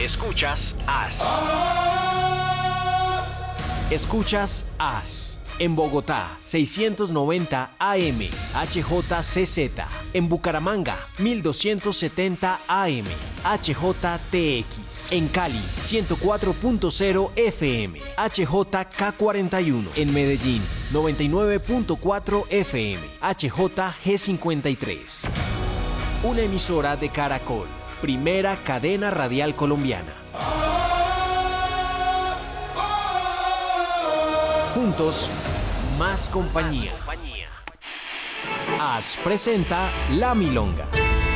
Escuchas AS. Escuchas AS. En Bogotá, 690 AM, HJCZ. En Bucaramanga, 1270 AM, HJTX. En Cali, 104.0 FM, HJK41. En Medellín, 99.4 FM, HJG53. Una emisora de Caracol, primera cadena radial colombiana. Juntos, más compañía. AS presenta La Milonga.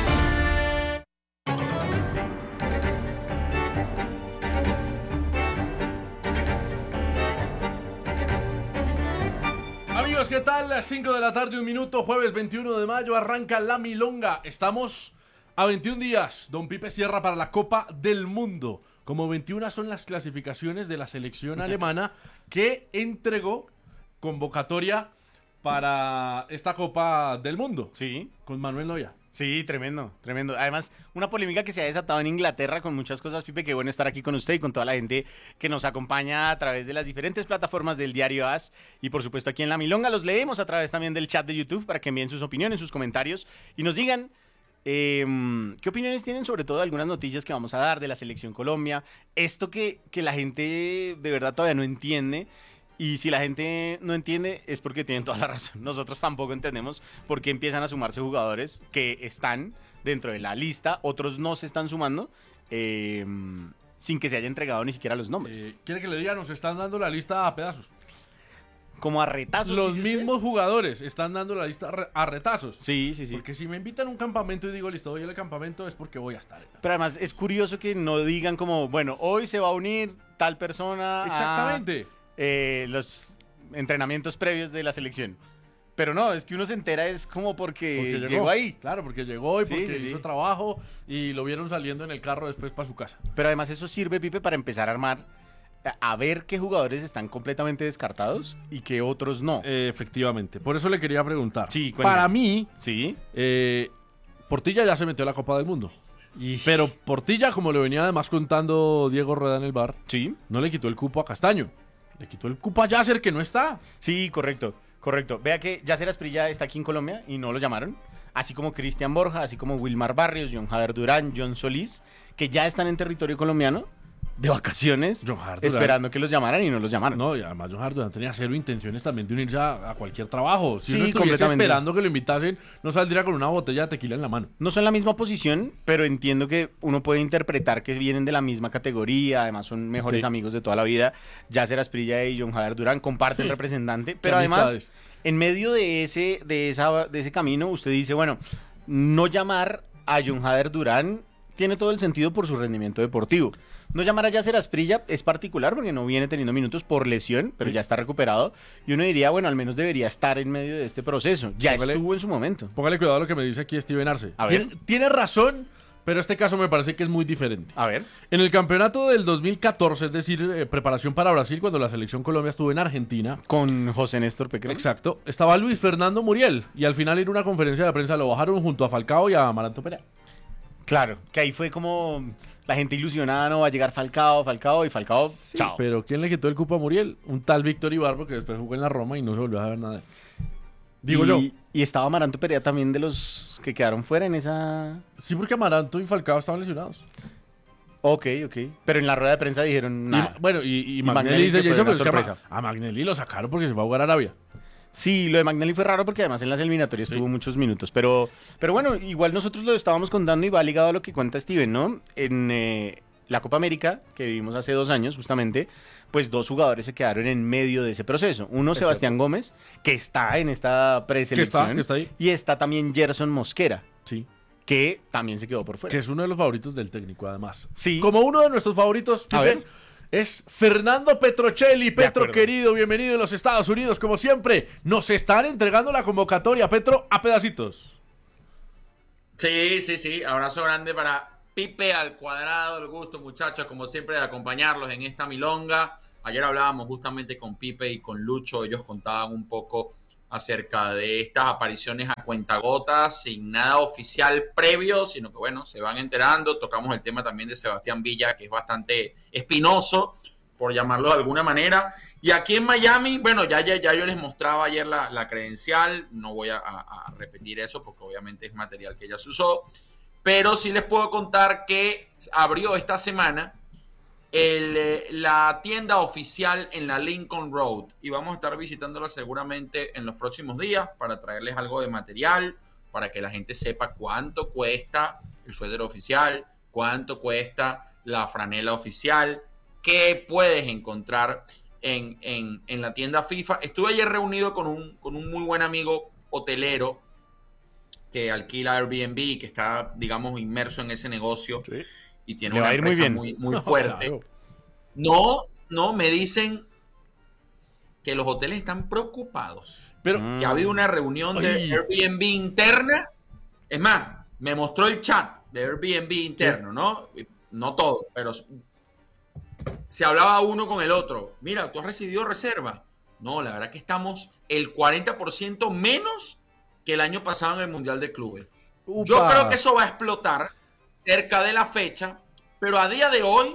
Amigos, ¿qué tal? Las 5 de la tarde, 1 minuto, jueves 21 de mayo, arranca La Milonga. Estamos a 21 días. Don Pipe cierra para la Copa del Mundo. Como 21 son las clasificaciones de la selección alemana que entregó convocatoria para esta Copa del Mundo. Sí. Con Manuel Neuer. Sí, tremendo, tremendo. Además, una polémica que se ha desatado en Inglaterra con muchas cosas, Pipe. Qué bueno estar aquí con usted y con toda la gente que nos acompaña a través de las diferentes plataformas del diario AS y por supuesto aquí en La Milonga. Los leemos a través también del chat de YouTube para que envíen sus opiniones, sus comentarios y nos digan ¿qué opiniones tienen sobre todo de algunas noticias que vamos a dar de la Selección Colombia? Esto que la gente de verdad todavía no entiende. Y si la gente no entiende es porque tienen toda la razón. Nosotros tampoco entendemos por qué empiezan a sumarse jugadores que están dentro de la lista, otros no se están sumando sin que se haya entregado ni siquiera los nombres. ¿Quiere que le diga? Nos están dando la lista a pedazos. Como a retazos. Los mismos jugadores están dando la lista a retazos. Sí, sí, sí. Porque si me invitan a un campamento y digo, listo, voy al campamento, es porque voy a estar. Pero además es curioso que no digan como, bueno, hoy se va a unir tal persona Exactamente. a los entrenamientos previos de la selección. Pero no, es que uno se entera es como porque llegó ahí. Claro, porque llegó y Sí, porque sí, hizo sí. trabajo y lo vieron saliendo en el carro después para su casa. Pero además eso sirve, Pipe, para empezar a armar, a ver qué jugadores están completamente descartados y qué otros no. Efectivamente. Por eso le quería preguntar. Sí, cuéntame. Para mí, Sí. Portilla ya se metió a la Copa del Mundo. Y... Pero Portilla, como le venía además contando Diego Rueda en el bar, Sí. no le quitó el cupo a Castaño. Le quitó el cupo a Yasser, que no está. Sí, correcto, correcto. Vea que Yasser Asprilla está aquí en Colombia y no lo llamaron. Así como Cristian Borja, así como Wilmar Barrios, John Jader Durán, John Solís, que ya están en territorio colombiano de vacaciones, John Jader Durán. esperando que los llamaran y no los llamaron. No, y además John Hardon tenía cero intenciones también de unirse a cualquier trabajo. Si Sí, uno estuviese completamente. esperando que lo invitasen, no saldría con una botella de tequila en la mano. No son la misma posición, pero entiendo que uno puede interpretar que vienen de la misma categoría, además son mejores Sí. amigos de toda la vida. Yasser Asprilla y John Jader Durán comparten Sí. representante, Qué pero además, amistades. en medio de ese camino, usted dice, bueno, no llamar a John Jader Durán tiene todo el sentido por su rendimiento deportivo. No llamar a Yasser Asprilla es particular porque no viene teniendo minutos por lesión, pero Sí. ya está recuperado. Y uno diría, bueno, al menos debería estar en medio de este proceso. Ya Póngale- estuvo en su momento. Póngale cuidado a lo que me dice aquí Steven Arce. A ver. Tiene razón, pero este caso me parece que es muy diferente. A ver. En el campeonato del 2014, es decir, preparación para Brasil, cuando la selección Colombia estuvo en Argentina. Con José Néstor Pequero. Exacto. Estaba Luis Fernando Muriel. Y al final en una conferencia de prensa lo bajaron junto a Falcao y a Amaranto Perea. Claro, que ahí fue como la gente ilusionada, no va a llegar Falcao y Falcao, chao. Pero ¿quién le quitó el cupo a Muriel? Un tal Víctor Ibarbo que después jugó en la Roma y no se volvió a saber nada de él. Digo yo. Y estaba Amaranto Perea también de los que quedaron fuera en esa... Sí, porque Amaranto y Falcao estaban lesionados. Ok. Pero en la rueda de prensa dijeron nada. Y Magnelli Magnelli dice, que fue "Jason, una pero es que sorpresa". a Magnelli lo sacaron porque se fue a jugar a Arabia. Sí, lo de Magnelli fue raro porque además en las eliminatorias tuvo muchos minutos. Pero bueno, igual nosotros lo estábamos contando y va ligado a lo que cuenta Steven, ¿no? En la Copa América, que vivimos hace 2 años justamente, pues 2 jugadores se quedaron en medio de ese proceso. Uno, Es Sebastián Gómez, que está en esta preselección. Que está ahí. Y está también Gerson Mosquera, Sí. que también se quedó por fuera. Que es uno de los favoritos del técnico, además. Sí. Como uno de nuestros favoritos, A Pipe, ver. es Fernando Petrocelli. Petro, acuerdo. querido, bienvenido en los Estados Unidos, como siempre. Nos están entregando la convocatoria, Petro, a pedacitos. Sí. Abrazo grande para Pipe al cuadrado. El gusto, muchachos, como siempre, de acompañarlos en esta milonga. Ayer hablábamos justamente con Pipe y con Lucho. Ellos contaban un poco acerca de estas apariciones a cuentagotas, sin nada oficial previo, sino que bueno, se van enterando. Tocamos el tema también de Sebastián Villa, que es bastante espinoso, por llamarlo de alguna manera. Y aquí en Miami, bueno, ya yo les mostraba ayer la credencial, no voy a repetir eso porque obviamente es material que ya se usó, pero sí les puedo contar que abrió esta semana la tienda oficial en la Lincoln Road y vamos a estar visitándola seguramente en los próximos días para traerles algo de material, para que la gente sepa cuánto cuesta el suéter oficial, cuánto cuesta la franela oficial, qué puedes encontrar en la tienda FIFA. Estuve ayer reunido con un muy buen amigo hotelero que alquila Airbnb, que está, digamos, inmerso en ese negocio. Sí. Y tiene una empresa muy fuerte. Claro. No, me dicen que los hoteles están preocupados. Pero que ha habido una reunión de Airbnb interna. Es más, me mostró el chat de Airbnb interno, ¿no? No todo, pero se hablaba uno con el otro. Mira, ¿tú has recibido reserva? No, la verdad que estamos el 40% menos que el año pasado en el Mundial de Clubes. Upa. Yo creo que eso va a explotar cerca de la fecha, pero a día de hoy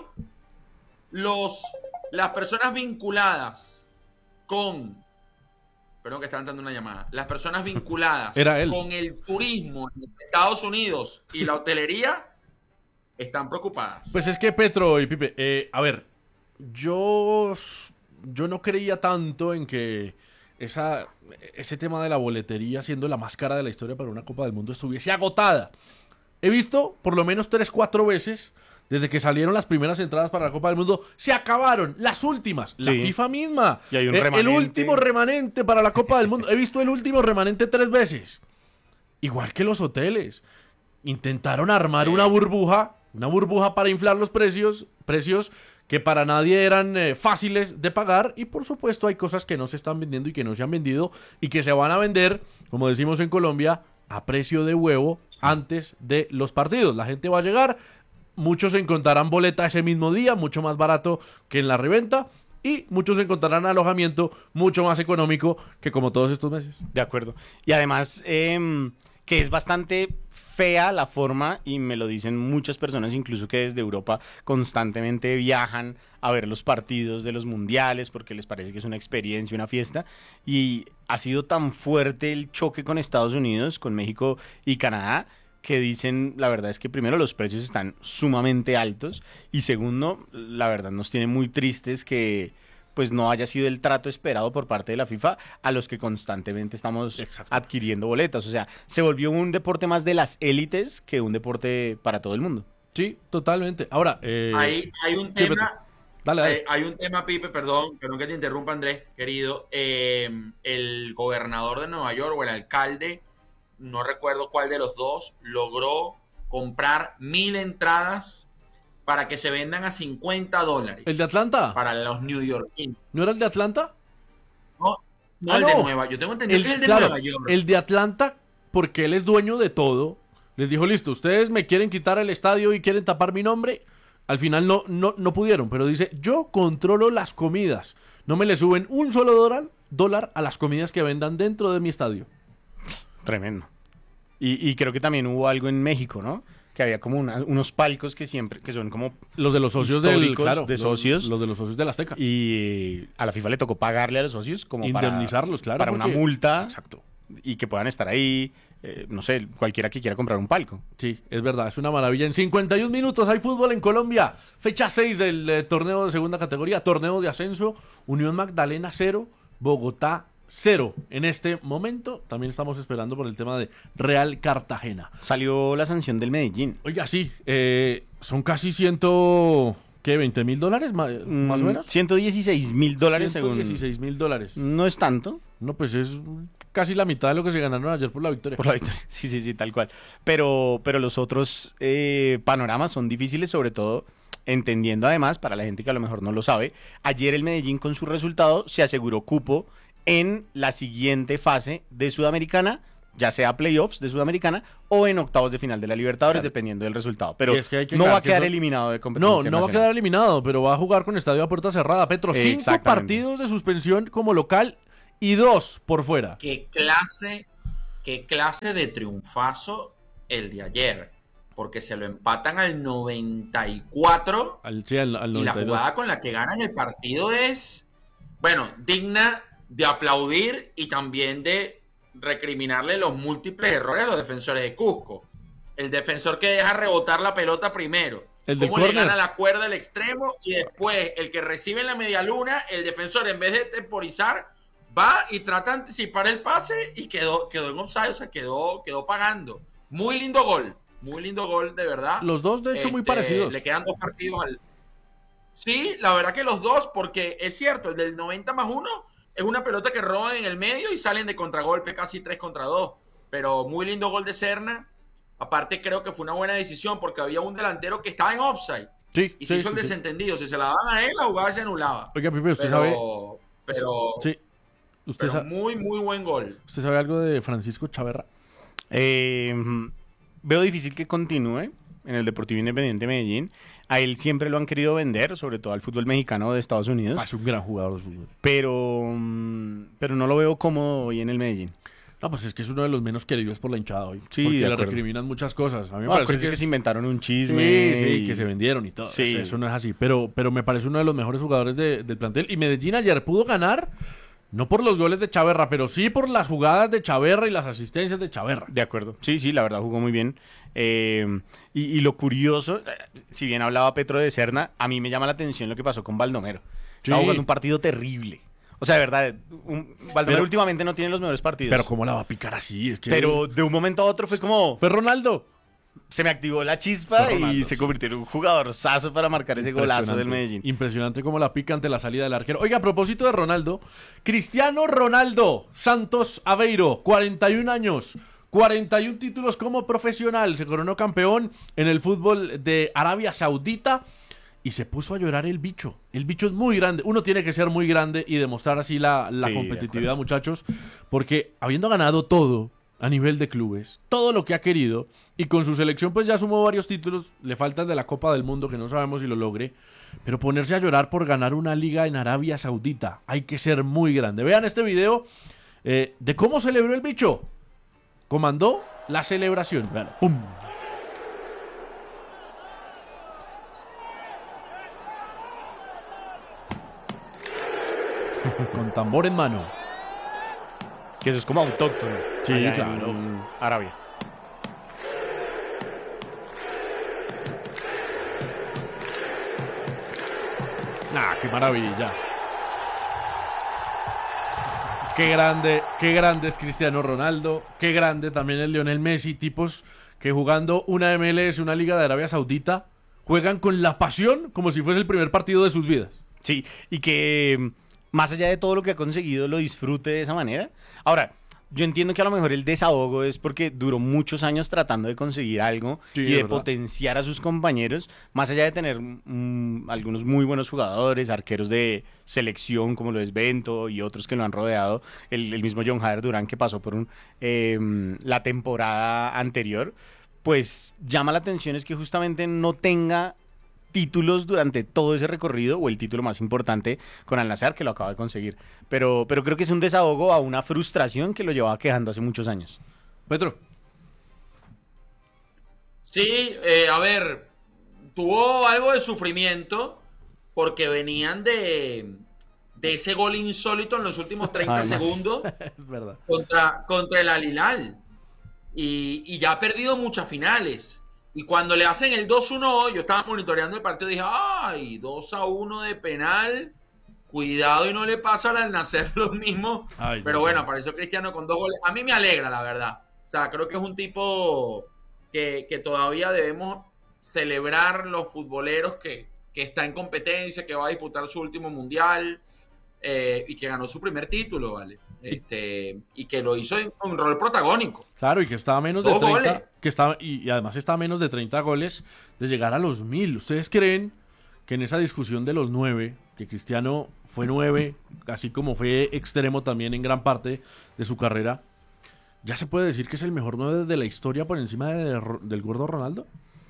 las personas vinculadas con, perdón que está entrando una llamada, las personas vinculadas con el turismo en Estados Unidos y la hotelería están preocupadas. Pues es que Petro y Pipe, a ver, yo no creía tanto en que ese tema de la boletería, siendo la más cara de la historia para una Copa del Mundo, estuviese agotada. He visto por lo menos 3-4 veces, desde que salieron las primeras entradas para la Copa del Mundo, se acabaron las últimas. Sí. La FIFA misma. Y hay un el último remanente para la Copa del Mundo. He visto el último remanente 3 veces. Igual que los hoteles. Intentaron armar una burbuja para inflar los precios que para nadie eran fáciles de pagar. Y por supuesto hay cosas que no se están vendiendo y que no se han vendido y que se van a vender, como decimos en Colombia, a precio de huevo antes de los partidos. La gente va a llegar, muchos encontrarán boleta ese mismo día, mucho más barato que en la reventa, y muchos encontrarán alojamiento mucho más económico que como todos estos meses. De acuerdo. Y además, que es bastante fea la forma, y me lo dicen muchas personas, incluso que desde Europa constantemente viajan a ver los partidos de los mundiales porque les parece que es una experiencia, una fiesta, y ha sido tan fuerte el choque con Estados Unidos, con México y Canadá, que dicen, la verdad es que primero los precios están sumamente altos y segundo, la verdad nos tiene muy tristes que pues no haya sido el trato esperado por parte de la FIFA a los que constantemente estamos adquiriendo boletas. O sea, se volvió un deporte más de las élites que un deporte para todo el mundo. Sí, totalmente. Ahora, hay un tema... Sí, dale. Hay un tema, Pipe, perdón que te interrumpa, Andrés, querido. El gobernador de Nueva York o el alcalde, no recuerdo cuál de los dos, logró comprar 1,000 entradas para que se vendan a $50. ¿El de Atlanta? Para los neoyorquinos. ¿No era el de Atlanta? No, el de Nueva York. Yo tengo entendido que es el de Nueva York. El de Atlanta, porque él es dueño de todo, les dijo, listo, ustedes me quieren quitar el estadio y quieren tapar mi nombre. Al final no pudieron, pero dice, yo controlo las comidas. No me le suben un solo dólar a las comidas que vendan dentro de mi estadio. Tremendo. Y creo que también hubo algo en México, ¿no? Que había como unos palcos que son como los de los socios de socios. Los de los socios del Azteca. Y a la FIFA le tocó pagarle a los socios como indemnizarlos, para una multa. Exacto. Y que puedan estar ahí, no sé, cualquiera que quiera comprar un palco. Sí, es verdad, es una maravilla. En 51 minutos hay fútbol en Colombia. Fecha 6 del torneo de segunda categoría, torneo de ascenso. Unión Magdalena 0, Bogotá 0. En este momento también estamos esperando por el tema de Real Cartagena. Salió la sanción del Medellín. Oiga, sí, son casi $20,000 más o menos. $116,000 según. $116,000. No es tanto. No, pues es casi la mitad de lo que se ganaron ayer por la victoria. Por la victoria, sí, tal cual. Pero los otros panoramas son difíciles, sobre todo entendiendo además, para la gente que a lo mejor no lo sabe, ayer el Medellín con su resultado se aseguró cupo en la siguiente fase de Sudamericana, ya sea playoffs de Sudamericana o en octavos de final de la Libertadores, claro, dependiendo del resultado. Pero es que no va a quedar eliminado de competición. No va a quedar eliminado, pero va a jugar con estadio a puerta cerrada. Petro, 5 partidos de suspensión como local y 2 por fuera. Qué clase de triunfazo el de ayer. Porque se lo empatan al 94 al y la jugada con la que ganan el partido es, bueno, digna de aplaudir y también de recriminarle los múltiples errores a los defensores de Cusco. El defensor que deja rebotar la pelota primero. El de cómo le córner. gana la cuerda al extremo y después el que recibe en la media luna, el defensor en vez de temporizar, va y trata de anticipar el pase y quedó en offside, o sea, quedó pagando. Muy lindo gol. Muy lindo gol, de verdad. Los dos, de hecho, muy parecidos. Le quedan 2 partidos al... Sí, la verdad que los dos, porque es cierto, el del 90+1 es una pelota que roban en el medio y salen de contragolpe casi 3 contra 2. Pero muy lindo gol de Serna. Aparte, creo que fue una buena decisión porque había un delantero que estaba en offside. Sí, y se hizo el desentendido. Si se la daban a él, la jugada se anulaba. Oiga, Pipe, ¿usted sabe? Pero sí. ¿Usted sabe? Muy, muy buen gol. ¿Usted sabe algo de Francisco Chaverra? Veo difícil que continúe en el Deportivo Independiente Medellín. A él siempre lo han querido vender, sobre todo al fútbol mexicano de Estados Unidos. Es un gran jugador de fútbol. Pero no lo veo cómodo hoy en el Medellín. No, pues es que es uno de los menos queridos por la hinchada hoy. Sí, porque de le acuerdo. recriminan muchas cosas. A mí me No, parece que se inventaron un chisme. Sí, que se vendieron y todo. Sí. Eso no es así. Pero me parece uno de los mejores jugadores del plantel. Y Medellín ayer pudo ganar, no por los goles de Chaverra, pero sí por las jugadas de Chaverra y las asistencias de Chaverra. De acuerdo. Sí, la verdad jugó muy bien. Y lo curioso, si bien hablaba Petro de Serna, a mí me llama la atención lo que pasó con Baldomero. Estaba jugando un partido terrible. O sea, de verdad, Baldomero últimamente no tiene los mejores partidos. Pero ¿cómo la va a picar así? Es que pero de un momento a otro fue como... Fue Ronaldo. Se me activó la chispa Ronaldo, y se convirtió en un jugadorzazo para marcar ese golazo del Medellín. Impresionante cómo la pica ante la salida del arquero. Oiga, a propósito de Ronaldo, Cristiano Ronaldo Santos Aveiro, 41 años, 41 títulos como profesional, se coronó campeón en el fútbol de Arabia Saudita y se puso a llorar el bicho. El bicho es muy grande, uno tiene que ser muy grande y demostrar así la competitividad, muchachos, porque habiendo ganado todo a nivel de clubes, todo lo que ha querido, y con su selección pues ya sumó varios títulos, le falta el de la Copa del Mundo que no sabemos si lo logre, pero ponerse a llorar por ganar una liga en Arabia Saudita, hay que ser muy grande. Vean este video de cómo celebró el bicho. Comandó la celebración. Vean, ¡pum! Con tambor en mano. Que eso es como autóctono. Sí, claro. En Arabia. ¡Qué maravilla! Qué grande es Cristiano Ronaldo, qué grande también es Lionel Messi, tipos que jugando una MLS, una liga de Arabia Saudita, juegan con la pasión como si fuese el primer partido de sus vidas. Sí, y que más allá de todo lo que ha conseguido lo disfrute de esa manera. Ahora, yo entiendo que a lo mejor el desahogo es porque duró muchos años tratando de conseguir algo y de potenciar a sus compañeros, más allá de tener algunos muy buenos jugadores, arqueros de selección como lo es Bento y otros que lo han rodeado, el mismo John Jader Durán que pasó por la temporada anterior, pues llama la atención es que justamente no tenga títulos durante todo ese recorrido, o el título más importante con Al Nassr, que lo acaba de conseguir. Pero creo que es un desahogo a una frustración que lo llevaba quejando hace muchos años. Petro. Sí, a ver, tuvo algo de sufrimiento porque venían de ese gol insólito en los últimos 30 segundos es verdad. contra el Al Hilal. Y ya ha perdido muchas finales. Y cuando le hacen el 2-1, yo estaba monitoreando el partido y dije, ¡ay! 2-1 de penal. Cuidado y no le pasa al Nassr lo mismo. Ay, pero bueno, apareció Cristiano con 2 goles. A mí me alegra, la verdad. O sea, creo que es un tipo que todavía debemos celebrar los futboleros que está en competencia, que va a disputar su último mundial y que ganó su primer título, ¿vale? Y que lo hizo en un rol protagónico. Claro, y que estaba a menos de 30, y además está a menos de 30 goles de llegar a los 1000. ¿Ustedes creen que en esa discusión de los 9, que Cristiano fue 9, así como fue extremo también en gran parte de su carrera, ya se puede decir que es el mejor 9 de la historia por encima del gordo Ronaldo?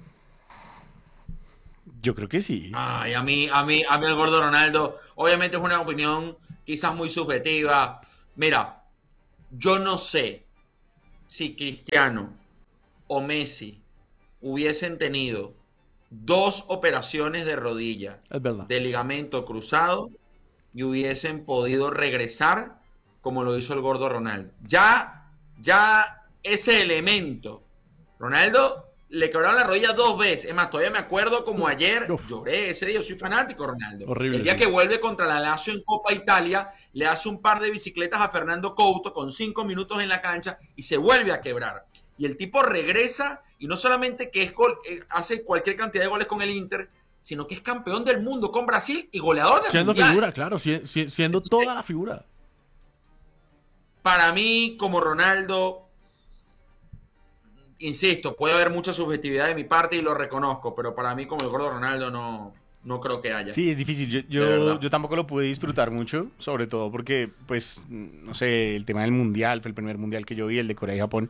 Yo creo que sí. Ay, a mí el gordo Ronaldo, obviamente es una opinión quizás muy subjetiva. Mira, yo no sé si Cristiano o Messi hubiesen tenido 2 operaciones de rodilla, de ligamento cruzado, y hubiesen podido regresar como lo hizo el gordo Ronaldo. Ya ese elemento, Ronaldo le quebraron la rodilla 2 veces. Es más, todavía me acuerdo como ayer, lloré ese día, yo soy fanático de Ronaldo. Horrible, el día que vuelve contra la Lazio en Copa Italia, le hace un par de bicicletas a Fernando Couto con 5 minutos en la cancha y se vuelve a quebrar. Y el tipo regresa, y no solamente que hace cualquier cantidad de goles con el Inter, sino que es campeón del mundo con Brasil y goleador del siendo mundial. Figura, claro, siendo toda la figura. Para mí, como Ronaldo, insisto, puede haber mucha subjetividad de mi parte y lo reconozco, pero para mí, como el gordo Ronaldo, no creo que haya. Sí, es difícil. Yo tampoco lo pude disfrutar mucho, sobre todo porque, pues, no sé, el tema del mundial, fue el primer mundial que yo vi, el de Corea y Japón.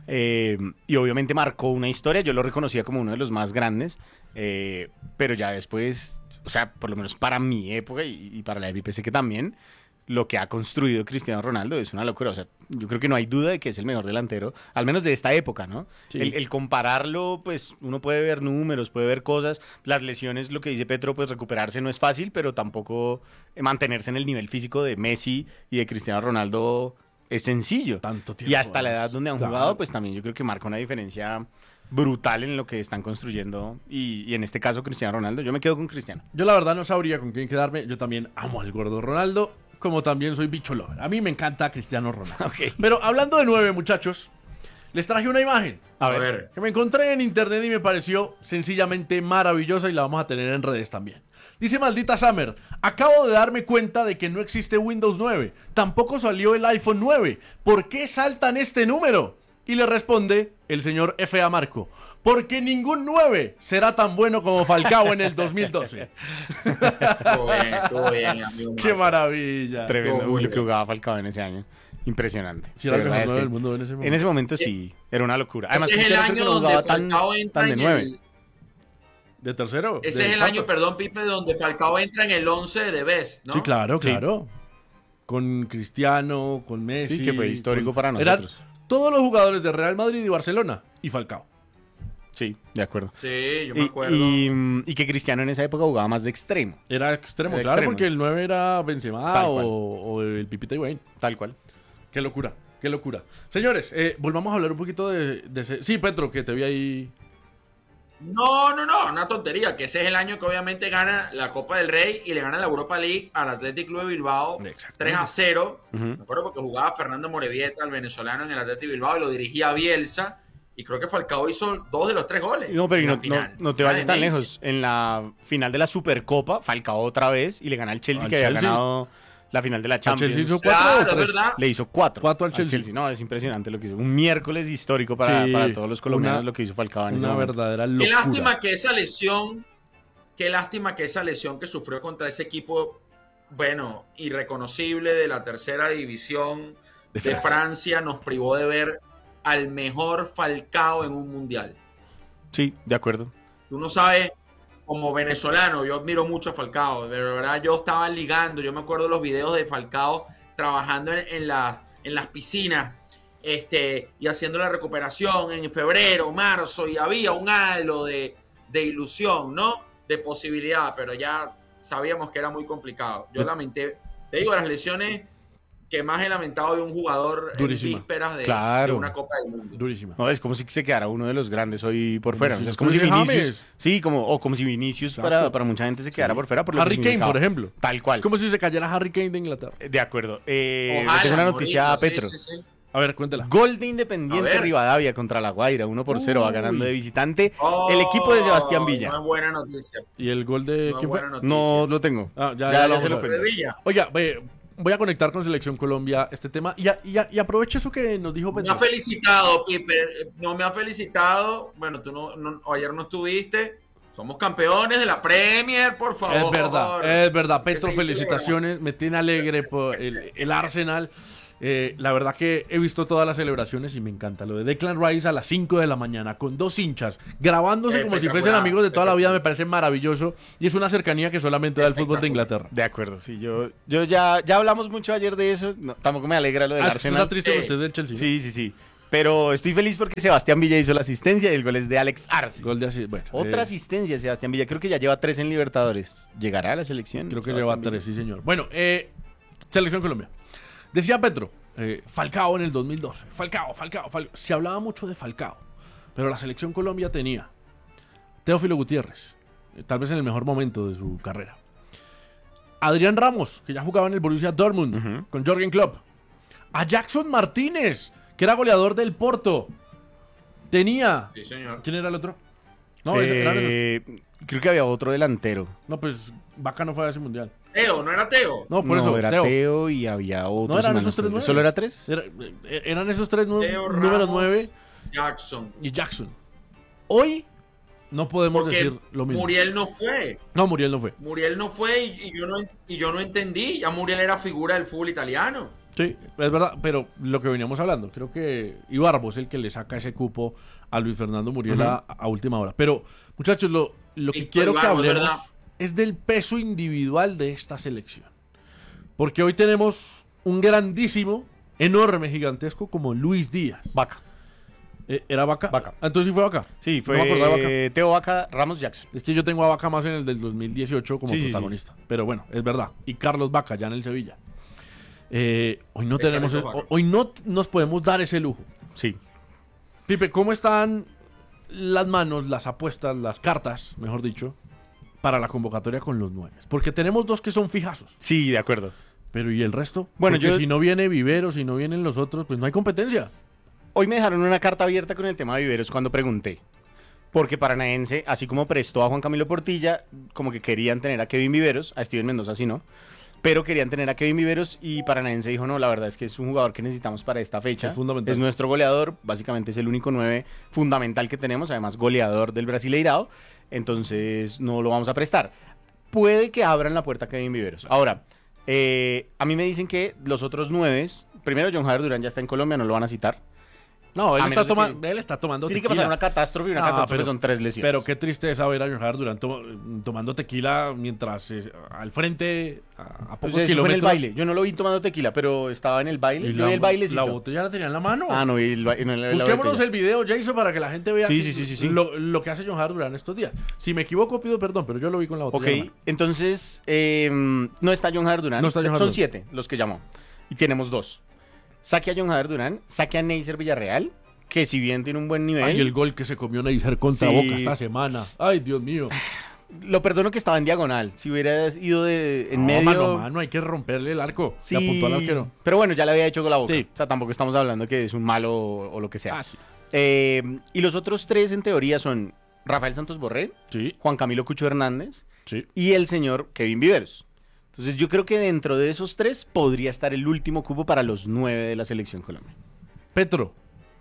Y obviamente marcó una historia, yo lo reconocía como uno de los más grandes, pero ya después, o sea, por lo menos para mi época y para la de sé que también, lo que ha construido Cristiano Ronaldo es una locura. O sea, yo creo que no hay duda de que es el mejor delantero, al menos de esta época, ¿no? Sí. El compararlo, pues uno puede ver números, puede ver cosas, las lesiones, lo que dice Petro, pues recuperarse no es fácil, pero tampoco mantenerse en el nivel físico de Messi y de Cristiano Ronaldo es sencillo. Tanto tiempo, y hasta la edad donde han jugado, pues también yo creo que marca una diferencia brutal en lo que están construyendo y en este caso Cristiano Ronaldo. Yo me quedo con Cristiano. Yo la verdad no sabría con quién quedarme. Yo también amo al gordo Ronaldo, como también soy bicho lover. A mí me encanta Cristiano Ronaldo. Okay. Pero hablando de 9, muchachos, les traje una imagen. A ver. Que me encontré en internet y me pareció sencillamente maravillosa y la vamos a tener en redes también. Dice Maldita Summer, acabo de darme cuenta de que no existe Windows 9. Tampoco salió el iPhone 9. ¿Por qué saltan este número? Y le responde el señor F.A. Marco, porque ningún 9 será tan bueno como Falcao en el 2012. Estuvo bien, amigo. ¡Qué maravilla! Tremendo lo que jugaba Falcao en ese año. Impresionante. Sí, era el mejor 9 del mundo en ese momento. En ese momento sí, era una locura. Además, ese es el año donde Falcao entra tan de 9. ¿De tercero? Ese es el año, perdón, Pipe, donde Falcao entra en el 11 de Best, ¿no? Sí, claro. Con Cristiano, con Messi. Sí, que fue histórico para nosotros. Eran todos los jugadores de Real Madrid y Barcelona y Falcao. Sí, de acuerdo. Sí, yo me acuerdo. Y que Cristiano en esa época jugaba más de extremo. Era extremo, claro, porque el 9 era Benzema o el Pipita Higuaín. Tal cual. Qué locura, qué locura. Señores, volvamos a hablar un poquito de ese... Sí, Petro, que te vi ahí... No, una tontería, que ese es el año que obviamente gana la Copa del Rey y le gana la Europa League al Athletic Club de Bilbao 3-0. Me acuerdo porque jugaba Fernando Morevieta, el venezolano, en el Athletic Bilbao y lo dirigía Bielsa. Y creo que Falcao hizo 2 de los 3 goles. No, pero no te vayas tan lejos. En la final de la Supercopa, Falcao otra vez y le gana al Chelsea, que había ganado la final de la Champions. Chelsea hizo 4 ¿verdad? Le hizo 4. 4 al Chelsea. No, es impresionante lo que hizo. Un miércoles histórico para todos los colombianos lo que hizo Falcao en ese momento. Una verdadera locura. Qué lástima que esa lesión que sufrió contra ese equipo, bueno, irreconocible de la tercera división de Francia, nos privó de ver al mejor Falcao en un mundial. Sí, de acuerdo. Tú no sabes, como venezolano, yo admiro mucho a Falcao. De verdad, yo estaba ligando. Yo me acuerdo de los videos de Falcao trabajando en las piscinas y haciendo la recuperación en febrero, marzo, y había un halo de ilusión, ¿no? De posibilidad, pero ya sabíamos que era muy complicado. Yo lamenté, te digo, las lesiones que más he lamentado de un jugador durísima. En vísperas de una Copa del Mundo. Durísima. No, es como si se quedara uno de los grandes hoy por fuera. O sea, es como si Vinicius. Sí, como si Vinicius para mucha gente se quedara por fuera. Por Harry Kane, por ejemplo. Tal cual. Es como si se cayera Harry Kane de Inglaterra. De acuerdo. Ojalá, tengo una noticia, Petro. Sí. A ver, cuéntela. Gol de Independiente Rivadavia contra La Guaira, 1-0, va ganando de visitante el equipo de Sebastián Villa. Una buena noticia. ¿Y el gol de quién fue? No lo tengo. Ya se lo de Villa. Oiga, voy a conectar con Selección Colombia este tema y aprovecho eso que nos dijo Petro. Me ha felicitado, Pipe. No me ha felicitado. Bueno, tú ayer no estuviste. Somos campeones de la Premier, por favor. Es verdad. Petro, felicitaciones. Me tiene alegre por el Arsenal. La verdad que he visto todas las celebraciones y me encanta. Lo de Declan Rice a las 5 de la mañana con 2 hinchas grabándose como si fuesen amigos de toda la vida me parece maravilloso y es una cercanía que solamente da el fútbol de Inglaterra. De acuerdo, sí. Yo ya hablamos mucho ayer de eso. No, tampoco me alegra lo del Arsenal. Está triste porque usted es del Chelsea. Sí. Pero estoy feliz porque Sebastián Villa hizo la asistencia y el gol es de Alex Arce. Gol de bueno, Otra asistencia de Sebastián Villa. Creo que ya lleva 3 en Libertadores. ¿Llegará a la selección? Creo que lleva 3, sí, señor. Bueno, Selección Colombia. Decía Petro, Falcao en el 2012. Falcao. Se hablaba mucho de Falcao. Pero la Selección Colombia tenía Teófilo Gutiérrez, tal vez en el mejor momento de su carrera. Adrián Ramos, que ya jugaba en el Borussia Dortmund con Jürgen Klopp. A Jackson Martínez, que era goleador del Porto. Tenía... Sí, señor. ¿Quién era el otro? No, creo que había otro delantero. No, pues Vaca no fue a ese mundial. Teo, ¿no era Teo? No, por eso. Era Teo y había otro. ¿No eran esos 3 nueve? ¿Solo era 3? Eran esos 3 números 9. Jackson. Y Jackson. Hoy no podemos decir lo mismo. Muriel no fue. No, Muriel no fue. Muriel no fue y yo no entendí. Ya Muriel era figura del fútbol italiano. Sí, es verdad, pero lo que veníamos hablando, creo que Ibarbo es el que le saca ese cupo a Luis Fernando Muriel a última hora. Pero, muchachos, lo que quiero que hablemos es del peso individual de esta selección. Porque hoy tenemos un grandísimo, enorme, gigantesco como Luis Díaz. Vaca. ¿Era Vaca? Vaca. Entonces sí fue Vaca. Sí, fue no me acordaba de Vaca. Teo Vaca, Ramos Jackson. Es que yo tengo a Vaca más en el del 2018 como protagonista. Sí. Pero bueno, es verdad. Y Carlos Vaca ya en el Sevilla. Hoy no tenemos, hoy no nos podemos dar ese lujo. Sí. Pipe, ¿cómo están las manos, las apuestas, las cartas, mejor dicho, para la convocatoria con los 9? Porque tenemos 2 que son fijazos. Sí, de acuerdo. Pero ¿y el resto? Bueno, si no viene Viveros, si no vienen los otros, pues no hay competencia. Hoy me dejaron una carta abierta con el tema de Viveros cuando pregunté. Porque Paranaense, así como prestó a Juan Camilo Portilla, como que querían tener a Kevin Viveros, a Steven Mendoza sí no, pero querían tener a Kevin Viveros y Paranaense dijo, no, la verdad es que es un jugador que necesitamos para esta fecha. Es fundamental. Es nuestro goleador, básicamente es el único 9 fundamental que tenemos, además goleador del Brasileirao, entonces no lo vamos a prestar. Puede que abran la puerta a Kevin Viveros. Ahora, a mí me dicen que los otros 9, primero John Javier Durán ya está en Colombia, no lo van a citar. No, él está tomando tequila. Tiene que pasar una catástrofe y una catástrofe son 3 lesiones. Pero qué tristeza ver a John Javier Durán tomando tequila mientras al frente a pocos kilómetros. Fue en el baile. Yo no lo vi tomando tequila, pero estaba en el baile. Yo vi el bailecito. ¿La botella la tenía en la mano? Ah, no, busquémonos el video, Jason, para que la gente vea sí. Lo que hace John Javier Durán estos días. Si me equivoco, pido perdón, pero yo lo vi con la botella. Ok, entonces no está John Javier Durán. Son 7 los que llamó. Y tenemos 2. Saque a John Javier Durán, saque a Neisser Villarreal, que si bien tiene un buen nivel... Ay, el gol que se comió Neisser contra Boca esta semana. Ay, Dios mío. Lo perdono que estaba en diagonal. Si hubieras ido en medio... Mano, hay que romperle el arco. Sí, le apuntó al arquero. Pero bueno, ya le había hecho gol a Boca. Sí. O sea, tampoco estamos hablando que es un malo o lo que sea. Sí. Y los otros 3 en teoría son Rafael Santos Borré, Juan Camilo Cucho Hernández y el señor Kevin Viveros. Entonces yo creo que dentro de esos 3 podría estar el último cupo para los 9 de la Selección Colombia. Petro,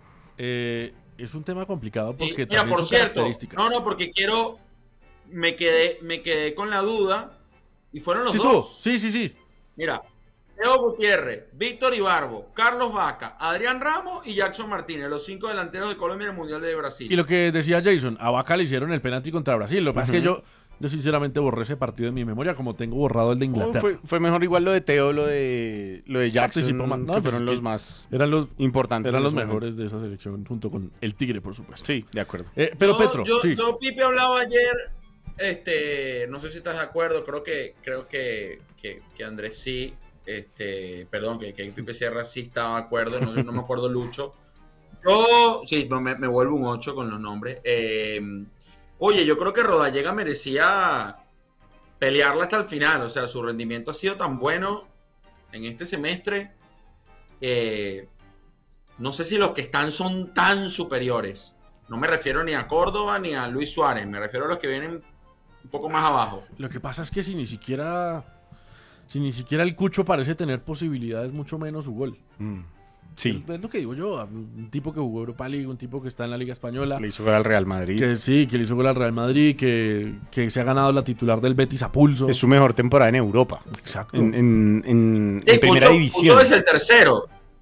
es un tema complicado porque mira, por cierto, porque me quedé con la duda y fueron los 2. Sí. Mira, Teo Gutiérrez, Víctor Ibarbo, Carlos Vaca, Adrián Ramos y Jackson Martínez, los 5 delanteros de Colombia en el Mundial de Brasil. Y lo que decía Jason, a Vaca le hicieron el penalti contra Brasil. Lo que pasa es que yo sinceramente borré ese partido de mi memoria, como tengo borrado el de Inglaterra. Fue mejor igual lo de Teo, lo de Jackson, que fueron los más importantes. Eran los mejores de esa selección, junto con el Tigre, por supuesto. Sí, de acuerdo. Pero Petro, yo Pipe hablaba ayer, no sé si estás de acuerdo, creo que Andrés sí, perdón, que Pipe Sierra sí estaba de acuerdo, no me acuerdo Lucho. Yo, sí, me vuelvo un 8 con los nombres. Oye, yo creo que Rodallega merecía pelearla hasta el final. O sea, su rendimiento ha sido tan bueno en este semestre. No sé si los que están son tan superiores. No me refiero ni a Córdoba ni a Luis Suárez. Me refiero a los que vienen un poco más abajo. Lo que pasa es que si ni siquiera el Cucho parece tener posibilidades, mucho menos su gol. Sí. Es lo que digo yo, un tipo que jugó Europa League, un tipo que está en la Liga Española. Le hizo gol al Real Madrid. Que le hizo gol al Real Madrid, que se ha ganado la titular del Betis a pulso. Es su mejor temporada en Europa. Exacto. En primera división. Cucho es el tercero.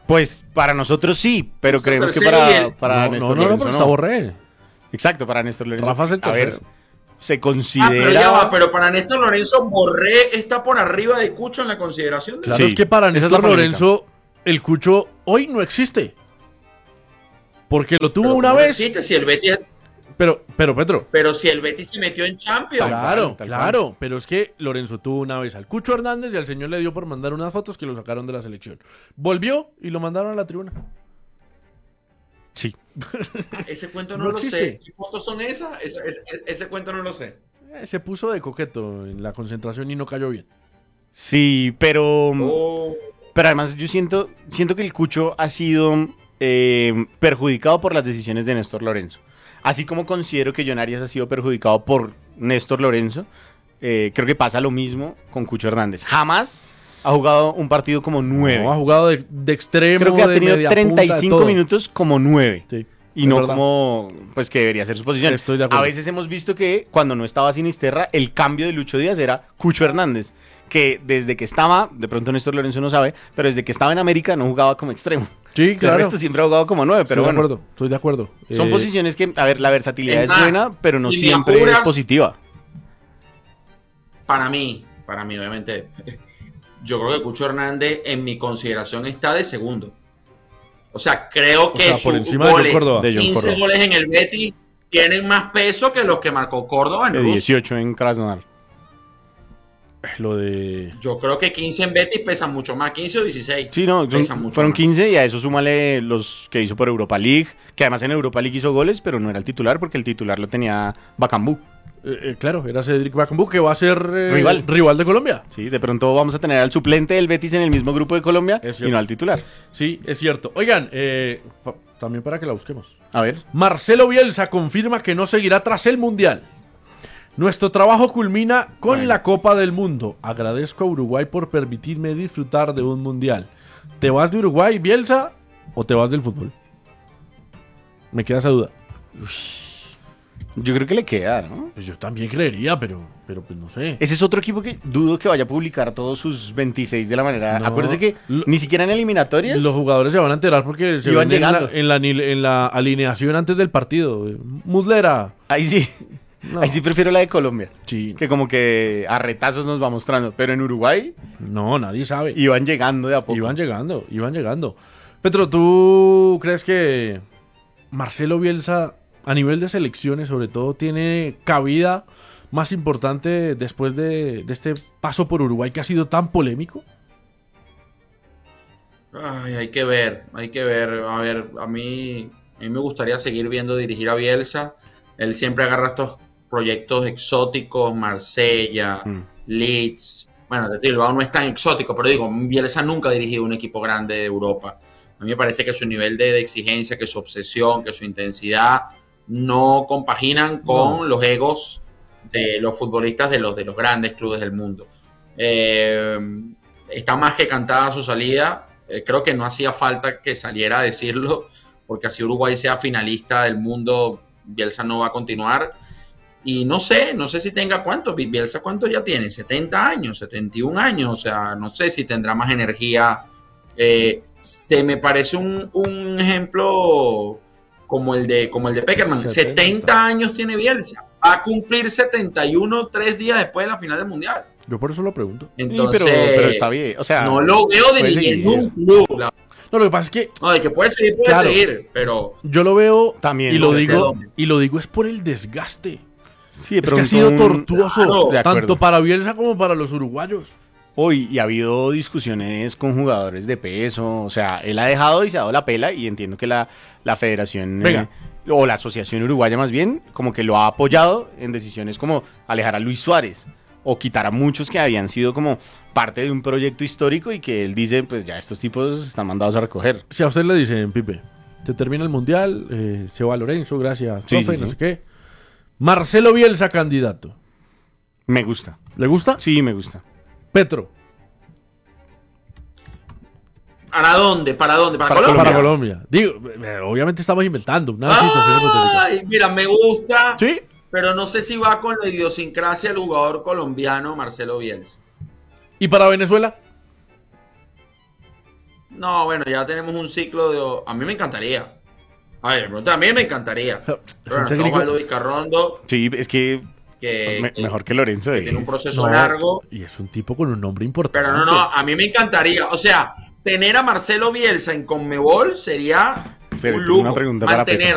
Pues para nosotros sí, pero creemos que para Néstor Lorenzo pero está Borré. Exacto, para Néstor Lorenzo. Rafa es el tercero. A ver, se considera... pero para Néstor Lorenzo Borré está por arriba de Cucho en la consideración. Claro, es que para Néstor Lorenzo el Cucho hoy no existe. Porque lo tuvo una vez. Existe, si el Betis... Pero Pedro. Pero si el Betis se metió en Champions. Claro. Pero es que Lorenzo tuvo una vez al Cucho Hernández y al señor le dio por mandar unas fotos que lo sacaron de la selección. Volvió y lo mandaron a la tribuna. Sí. Ese cuento no lo sé. ¿Qué fotos son esas? Ese cuento no lo sé. Se puso de coqueto en la concentración y no cayó bien. Sí, pero además yo siento que el Cucho ha sido perjudicado por las decisiones de Néstor Lorenzo. Así como considero que John Arias ha sido perjudicado por Néstor Lorenzo, creo que pasa lo mismo con Cucho Hernández. Jamás ha jugado un partido como 9. No, ha jugado de extremo. Creo que ha tenido 35 minutos como 9. Sí, y no verdad. Como pues que debería ser su posición. Estoy de acuerdo. A veces hemos visto que cuando no estaba Sinisterra, el cambio de Lucho Díaz era Cucho Hernández, que desde que estaba, de pronto Néstor Lorenzo no sabe, pero desde que estaba en América no jugaba como extremo. Sí, claro. El resto siempre ha jugado como 9, pero estoy de acuerdo. Son posiciones que, a ver, la versatilidad es buena, pero no siempre es positiva. Para mí, obviamente, yo creo que Cucho Hernández en mi consideración está de segundo. O sea, creo que por encima de John Córdoba. 15 goles en el Betis tienen más peso que los que marcó Córdoba en Rusia. 18 en Krasnodar. Lo de... Yo creo que 15 en Betis pesan mucho más, 15 o 16. Sí, no, fueron 15 y a eso súmale los que hizo por Europa League, que además en Europa League hizo goles, pero no era el titular porque el titular lo tenía Bakambu. Claro, era Cedric Bakambu, que va a ser rival de Colombia. Sí, de pronto vamos a tener al suplente del Betis en el mismo grupo de Colombia y no al titular. Sí, es cierto. Oigan, también para que la busquemos. A ver. Marcelo Bielsa confirma que no seguirá tras el Mundial. Nuestro trabajo culmina con la Copa del Mundo. Agradezco a Uruguay por permitirme disfrutar de un Mundial. ¿Te vas de Uruguay, Bielsa, o te vas del fútbol? Me queda esa duda. Yo creo que le queda, ¿no? Pues yo también creería, pero pues no sé. Ese es otro equipo que dudo que vaya a publicar todos sus 26 de la manera... No, acuérdense que ni siquiera en eliminatorias... Los jugadores se van a enterar porque se iban llegando en la alineación antes del partido. Muslera. Ahí sí. No. Ahí sí prefiero la de Colombia. Sí. Que como que a retazos nos va mostrando. Pero en Uruguay... No, nadie sabe. Iban llegando de a poco. Iban llegando. Petro, ¿tú crees que Marcelo Bielsa, a nivel de selecciones sobre todo, tiene cabida más importante después de este paso por Uruguay que ha sido tan polémico? Ay, hay que ver. A ver, a mí me gustaría seguir viendo dirigir a Bielsa. Él siempre agarra estos proyectos exóticos, Marsella, Leeds. Bueno, de Bilbao no es tan exótico, pero digo, Bielsa nunca ha dirigido un equipo grande de Europa. A mí me parece que su nivel de exigencia, que su obsesión, que su intensidad no compaginan con los egos de los futbolistas de los grandes clubes del mundo. Está más que cantada su salida. Creo que no hacía falta que saliera a decirlo, porque así Uruguay sea finalista del mundo, Bielsa no va a continuar. Y no sé si tenga cuánto. Bielsa, ¿cuánto ya tiene? 70 años, 71 años. O sea, no sé si tendrá más energía. Se me parece un ejemplo como el de Pekerman. 70 años tiene Bielsa. Va a cumplir 71 3 días después de la final del Mundial. Yo por eso lo pregunto. Entonces, pero está bien. O sea, no lo veo dirigiendo un club. No, lo que pasa es que... No, de que puede seguir, pero... Yo lo veo también, y lo digo es por el desgaste. Sí, es que ha sido tortuoso, tanto para Bielsa como para los uruguayos. Hoy, y ha habido discusiones con jugadores de peso, o sea, él ha dejado y se ha dado la pela, y entiendo que la federación, o la asociación uruguaya más bien, como que lo ha apoyado en decisiones como alejar a Luis Suárez, o quitar a muchos que habían sido como parte de un proyecto histórico y que él dice, pues ya estos tipos están mandados a recoger. Si a usted le dicen, Pipe, se termina el Mundial, se va Lorenzo, gracias, profe, no sé qué. Marcelo Bielsa candidato. Me gusta. ¿Le gusta? Sí, me gusta. Petro. ¿Para dónde? ¿Para Colombia? Para Colombia. Digo, obviamente estamos inventando una Ay, mira, me gusta. ¿Sí? Pero no sé si va con la idiosincrasia del jugador colombiano Marcelo Bielsa. ¿Y para Venezuela? No, bueno, ya tenemos un ciclo de... A mí me encantaría. A ver, a mí me encantaría. Pero bueno, está Osvaldo Vizcarrondo. Sí, es que mejor que Lorenzo. Que tiene un proceso largo. Y es un tipo con un nombre importante. Pero no, a mí me encantaría. O sea, tener a Marcelo Bielsa en Conmebol sería un lujo. Una pregunta para Pepe.